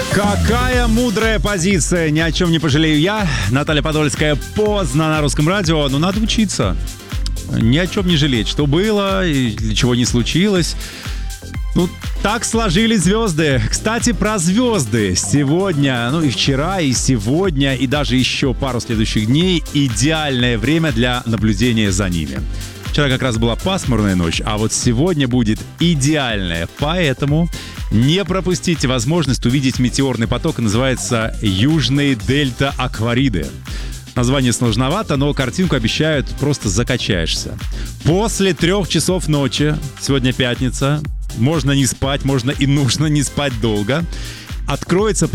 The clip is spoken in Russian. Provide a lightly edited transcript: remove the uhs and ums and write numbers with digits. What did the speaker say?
Какая мудрая позиция, ни о чем не пожалею я. Наталья Подольская поздно на Русском радио, но надо учиться. Ни о чем не жалеть, что было и чего не случилось. Ну, так сложились звезды. Кстати, про звезды. Сегодня, и вчера, и сегодня, и даже еще пару следующих дней идеальное время для наблюдения за ними. Вчера как раз была пасмурная ночь, а вот сегодня будет идеальная. Поэтому не пропустите возможность увидеть метеорный поток. Называется «Южные дельта Аквариды». Название сложновато, но картинку обещают, просто закачаешься. После 3 часов ночи, сегодня пятница, можно не спать, можно и нужно не спать долго, откроется